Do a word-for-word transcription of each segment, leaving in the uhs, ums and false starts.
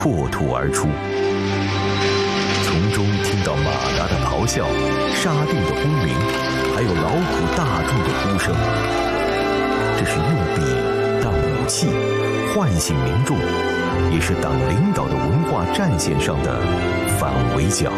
破土而出，从中听到马达的咆哮、沙定的轰鸣，还有劳苦大众的呼声。这是用笔当武器，唤醒民众，也是党领导的文化战线上的反围剿。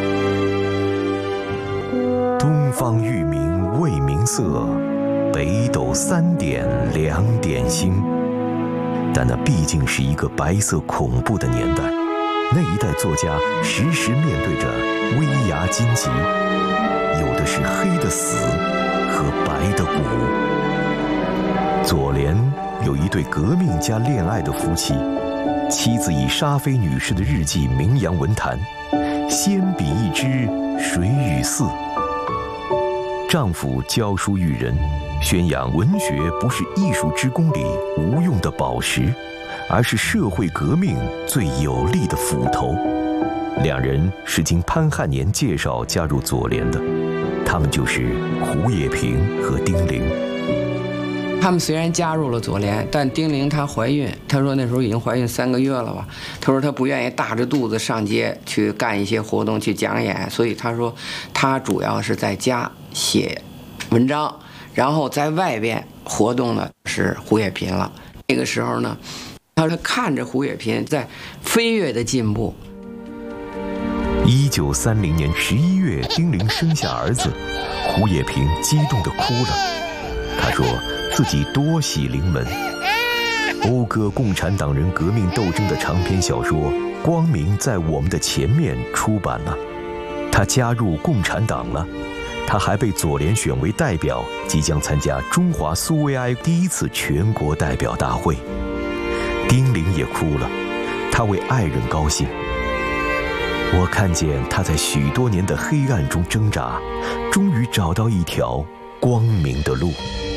东方欲明未明色，北斗三点两点星。但那毕竟是一个白色恐怖的年代，那一代作家时时面对着危崖荆棘，有的是黑的死和白的骨。左联有一对革命加恋爱的夫妻，妻子以沙菲女士的日记名扬文坛，鲜笔一支水与寺。丈夫教书育人，宣扬文学不是艺术之功里无用的宝石，而是社会革命最有力的斧头。两人是经潘汉年介绍加入左联的，他们就是胡也平和丁玲。 他们虽然加入了左联，但丁玲她怀孕，她说那时候已经怀孕三个月了吧。她说她不愿意大着肚子上街去干一些活动去讲演，所以她说她主要是在家写文章，然后在外边活动的是胡也平了。那个时候呢，她说看着胡也平在飞跃的进步。 一九三零年十一月，丁玲生下儿子，胡也平激动地哭了。他说自己多喜临门，讴歌共产党人革命斗争的长篇小说《光明在我们的前面》出版了，他加入共产党了，他还被左联选为代表，即将参加中华苏维埃第一次全国代表大会。丁玲也哭了，她为爱人高兴。我看见他在许多年的黑暗中挣扎，终于找到一条光明的路。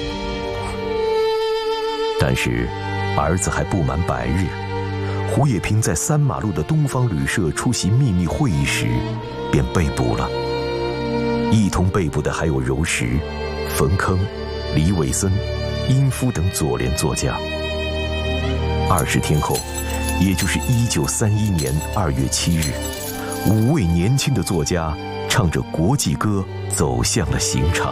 但是儿子还不满百日，胡也平在三马路的东方旅社出席秘密会议时便被捕了。一同被捕的还有柔石、冯铿、李伟森、殷夫等左联作家。二十天后，也就是一九三一年二月七日，五位年轻的作家唱着国际歌走向了刑场。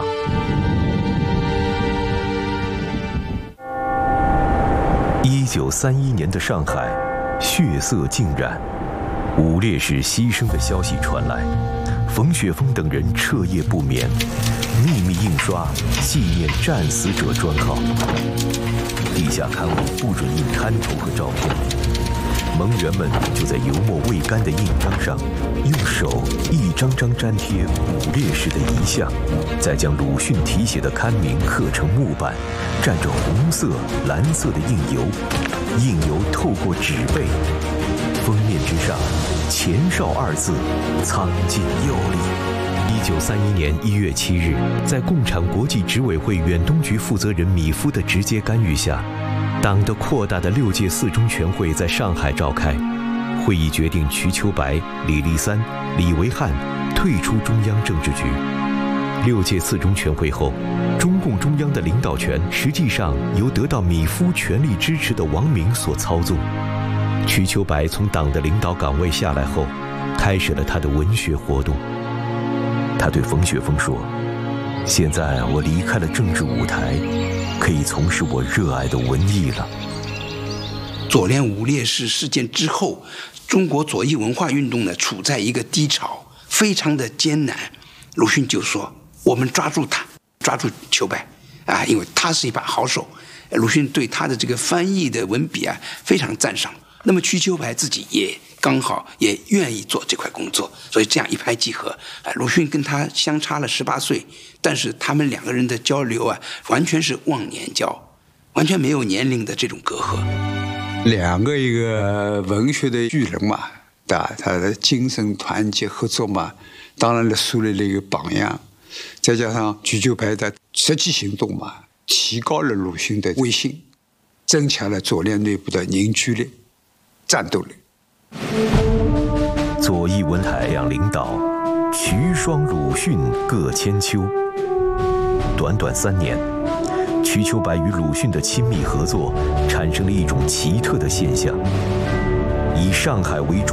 一九三一年的上海，血色浸染，五烈士牺牲的消息传来，冯雪峰等人彻夜不眠，秘密印刷纪念战死者专号。地下刊物不准印滩头和照片，盟员们就在油墨未干的印章上，用手一张张粘贴五烈士的遗像，再将鲁迅题写的刊名刻成木板，蘸着红色、蓝色的印油，印油透过纸背，封面之上“钱少”二字苍劲有力。一九三一年一月七日，在共产国际执委会远东局负责人米夫的直接干预下，党的扩大的六届四中全会在上海召开。会议决定瞿秋白、李立三、李维汉退出中央政治局。六届四中全会后，中共中央的领导权实际上由得到米夫全力支持的王明所操纵。瞿秋白从党的领导岗位下来后，开始了他的文学活动。他对冯雪峰说：“现在我离开了政治舞台，可以从事我热爱的文艺了。” 左联五烈士事件之后，中国左翼文化运动呢处在一个低潮，非常的艰难。鲁迅就说：“我们抓住他，抓住秋白啊，因为他是一把好手。”鲁迅对他的这个翻译的文笔啊非常赞赏。那么瞿秋白自己也刚好也愿意做这块工作，所以这样一拍即合。啊，鲁迅跟他相差了十八岁，但是他们两个人的交流啊，完全是忘年交，完全没有年龄的这种隔阂。 两个一个文学的巨人嘛，对吧？他的精神团结合作嘛，当然了，树立了一个榜样。再加上瞿秋白的实际行动嘛，提高了鲁迅的威信，增强了左联内部的凝聚力、战斗力。 左翼文坛两领导，瞿双鲁迅各千秋。短短三年，瞿秋白与鲁迅的亲密合作产生了一种奇特的现象。以上海为主